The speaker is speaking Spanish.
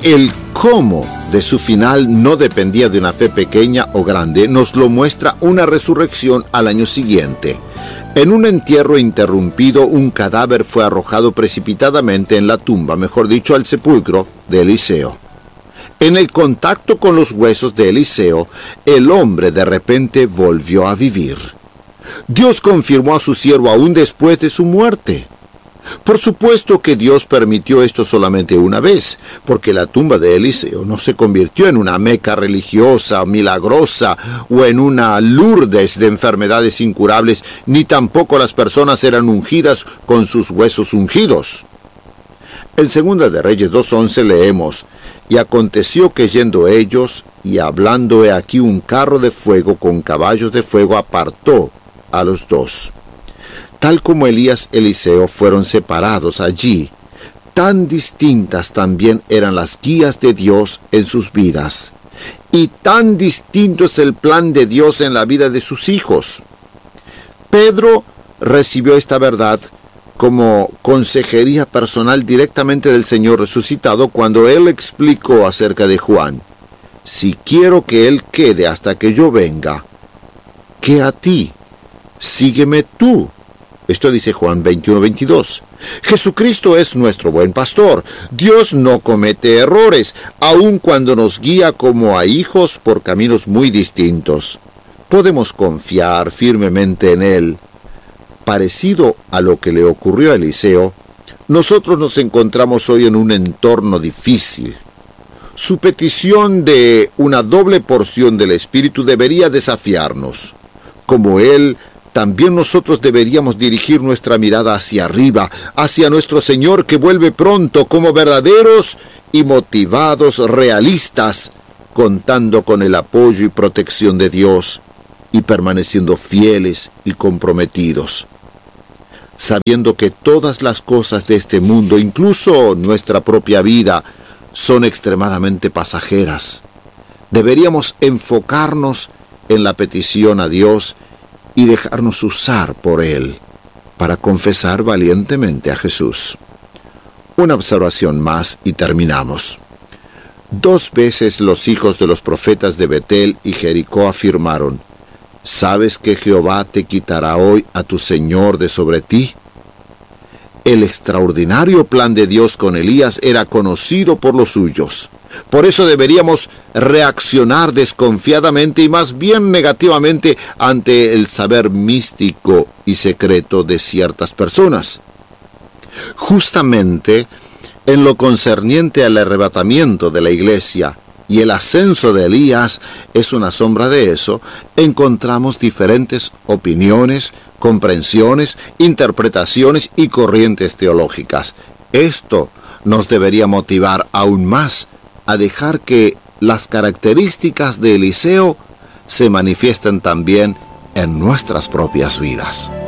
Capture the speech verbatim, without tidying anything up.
el cómo de su final no dependía de una fe pequeña o grande, nos lo muestra una resurrección al año siguiente. En un entierro interrumpido, un cadáver fue arrojado precipitadamente en la tumba, mejor dicho, al sepulcro de Eliseo. En el contacto con los huesos de Eliseo, el hombre de repente volvió a vivir. Dios confirmó a su siervo aún después de su muerte. Por supuesto que Dios permitió esto solamente una vez, porque la tumba de Eliseo no se convirtió en una meca religiosa, milagrosa, o en una Lourdes de enfermedades incurables, ni tampoco las personas eran ungidas con sus huesos ungidos. En Segunda de Reyes dos once leemos: «Y aconteció que yendo ellos, y hablando he aquí un carro de fuego con caballos de fuego apartó a los dos». Tal como Elías y Eliseo fueron separados allí, tan distintas también eran las guías de Dios en sus vidas. Y tan distinto es el plan de Dios en la vida de sus hijos. Pedro recibió esta verdad como consejería personal directamente del Señor resucitado cuando él explicó acerca de Juan: «Si quiero que él quede hasta que yo venga, ¿qué a ti? Sígueme tú». Esto dice Juan veintiuno veintidós. Jesucristo es nuestro buen pastor. Dios no comete errores, aun cuando nos guía como a hijos por caminos muy distintos. Podemos confiar firmemente en Él. Parecido a lo que le ocurrió a Eliseo, nosotros nos encontramos hoy en un entorno difícil. Su petición de una doble porción del Espíritu debería desafiarnos. Como Él, también nosotros deberíamos dirigir nuestra mirada hacia arriba, hacia nuestro Señor que vuelve pronto, como verdaderos y motivados realistas, contando con el apoyo y protección de Dios y permaneciendo fieles y comprometidos, sabiendo que todas las cosas de este mundo, incluso nuestra propia vida, son extremadamente pasajeras. Deberíamos enfocarnos en la petición a Dios y dejarnos usar por Él para confesar valientemente a Jesús. Una observación más y terminamos. Dos veces los hijos de los profetas de Betel y Jericó afirmaron: ¿sabes que Jehová te quitará hoy a tu señor de sobre ti? El extraordinario plan de Dios con Elías era conocido por los suyos. Por eso deberíamos reaccionar desconfiadamente y más bien negativamente ante el saber místico y secreto de ciertas personas. Justamente en lo concerniente al arrebatamiento de la iglesia y el ascenso de Elías es una sombra de eso, encontramos diferentes opiniones, comprensiones, interpretaciones y corrientes teológicas. Esto nos debería motivar aún más a dejar que las características de Eliseo se manifiesten también en nuestras propias vidas.